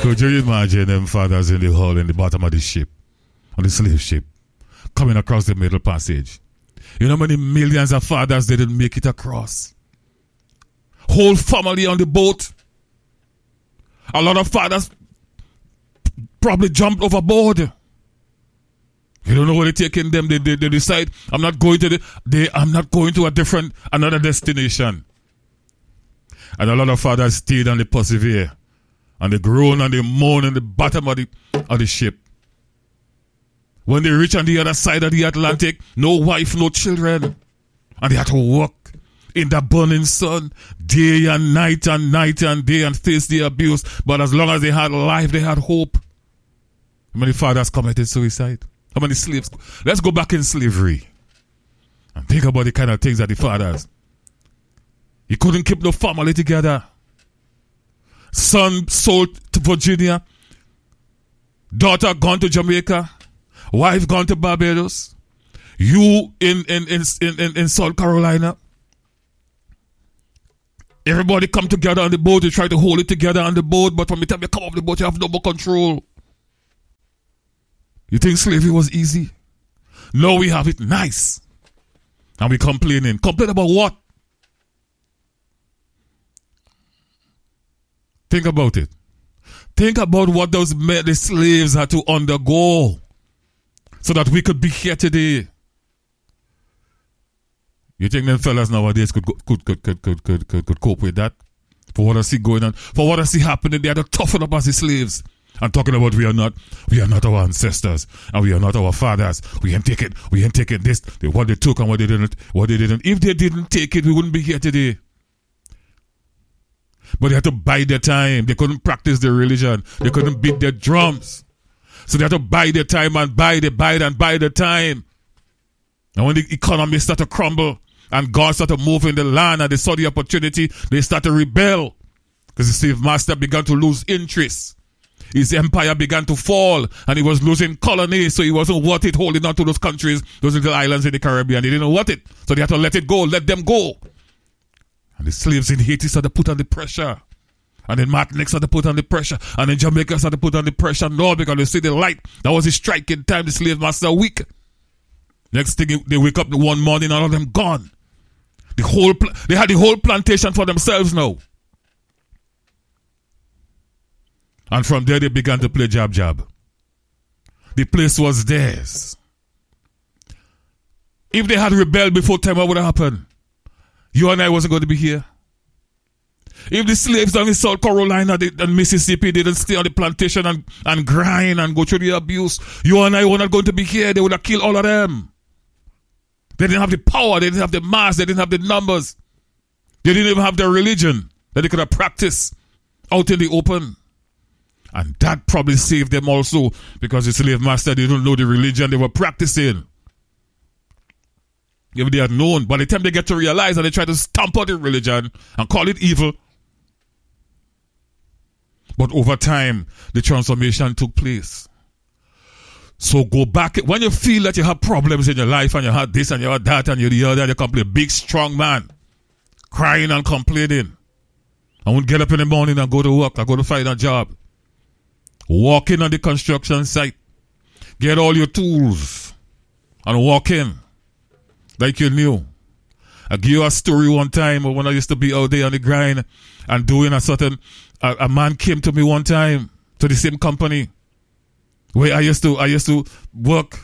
Could you imagine them fathers in the hull in the bottom of the ship, on the slave ship, coming across the middle passage? You know how many millions of fathers didn't make it across? Whole family on the boat. A lot of fathers probably jumped overboard. You don't know where they're taking them. They decide, I'm not going to another destination. And a lot of fathers stayed and they persevere. And they groan and they moan in the bottom of the ship. When they reach on the other side of the Atlantic, no wife, no children. And they had to work in the burning sun, day and night and day, and face the abuse. But as long as they had life, they had hope. How many fathers committed suicide? How many slaves? Let's go back in slavery and think about the kind of things that the fathers. He couldn't keep the family together. Son sold to Virginia. Daughter gone to Jamaica. Wife gone to Barbados. You in South Carolina. Everybody come together on the boat. You try to hold it together on the boat, but from the time you come off the boat, you have no more control. You think slavery was easy? No, we have it nice. And we complaining. Complain about what? Think about it. Think about what the slaves had to undergo so that we could be here today. You think them fellas nowadays could cope with that? For what I see going on, for what I see happening, they had to toughen up as the slaves. I'm talking about we are not our ancestors and we are not our fathers. We ain't take it this, what they took and what they didn't. If they didn't take it, we wouldn't be here today. But they had to bide their time. They couldn't practice their religion. They couldn't beat their drums. So they had to bide their time and bide their time. And when the economy started to crumble and God started moving the land and they saw the opportunity, they started to rebel. Because the slave master began to lose interest. His empire began to fall and he was losing colonies, so he wasn't worth it holding on to those countries, those little islands in the Caribbean. They didn't want it. So they had to let it go, let them go. And the slaves in Haiti started to put on the pressure. And then Martinique started to put on the pressure. And then Jamaica started to put on the pressure. No, because they see the light. That was the striking time. The slave master weak. Next thing, they wake up one morning, all of them gone. They had the whole plantation for themselves now. And from there, they began to play jab. The place was theirs. If they had rebelled before time, what would have happened? You and I wasn't going to be here. If the slaves down in South Carolina and Mississippi didn't stay on the plantation and grind and go through the abuse, you and I were not going to be here. They would have killed all of them. They didn't have the power. They didn't have the mass. They didn't have the numbers. They didn't even have their religion that they could have practiced out in the open. And that probably saved them also, because the slave master didn't know the religion they were practicing. If they had known, by the time they get to realize and they try to stamp out the religion and call it evil. But over time, the transformation took place. So go back. When you feel that you have problems in your life and you had this and you had that and you're the other, and you complain, big strong man, crying and complaining. I won't get up in the morning and go to work. I go to find a job. Walk in on the construction site. Get all your tools and walk in like you knew. I give you a story one time when I used to be out there on the grind and doing a man came to me one time to the same company where I used to work,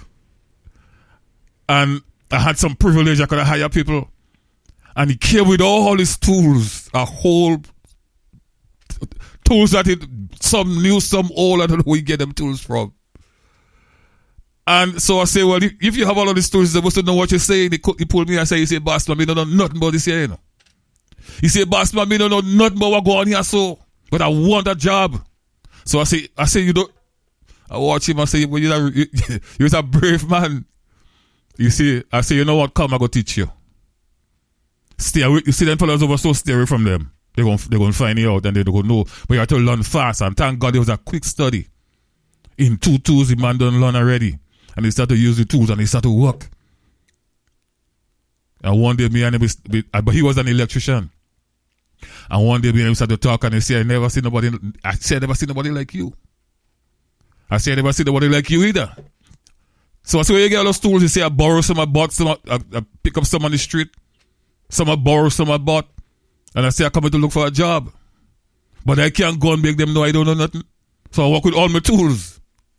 and I had some privilege. I could hire people, and he came with all his tools, a whole tools that some new, some old. I don't know where you get them tools from. And so I say, well, if you have all of these tools, you're supposed to know what you're saying. He pulled me and said, he said, boss man, me don't know nothing about this here, you know. He said, boss man, me don't know nothing about what go on here, so, but I want a job. So I say, you don't. I watch him and say, well, you're a brave man. You see, I say, you know what, come, I go teach you. Stay away. You see them fellas over, so stay away from them. They're going to find you out and they're going to know. But you have to learn fast. And thank God it was a quick study. In 2 tools, the man done learn already. And he started to use the tools and he started to work. And one day, me and him, but he was an electrician. And one day we started to talk and he said, I never see nobody like you. I said, I never see nobody like you either. So I said, where you get all those tools? He said, I borrow some, I bought some, I pick up some on the street. Some I borrow, some I bought. And I say, I come to look for a job. But I can't go and make them know I don't know nothing. So I work with all my tools.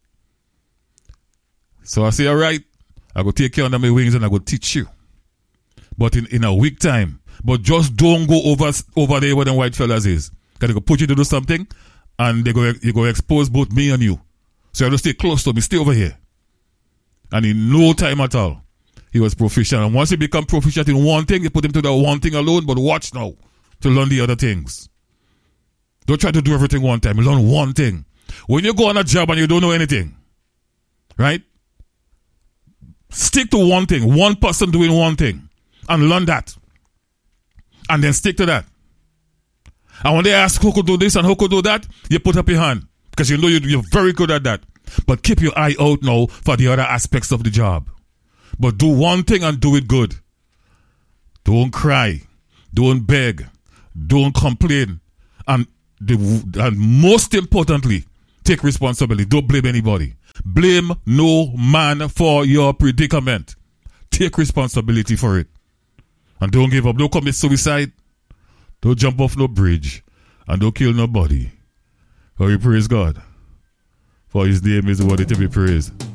So I say, all right, I go take you under my wings and I go teach you. But in a week time. But just don't go over there where the white fellas is. Because they go put you to do something and you go expose both me and you. So you have to stay close to me, stay over here. And in no time at all, he was proficient. And once he become proficient in one thing, you put him to the one thing alone, but watch now to learn the other things. Don't try to do everything one time. Learn one thing. When you go on a job and you don't know anything, right? Stick to one thing. One person doing one thing. And learn that. And then stick to that. And when they ask who could do this and who could do that, you put up your hand. Because you know you're very good at that. But keep your eye out now for the other aspects of the job. But do one thing and do it good. Don't cry. Don't beg. Don't complain. And most importantly, take responsibility. Don't blame anybody. Blame no man for your predicament. Take responsibility for it. And don't give up. Don't commit suicide. Don't jump off no bridge. And don't kill nobody. For we praise God. For his name is worthy to be praised.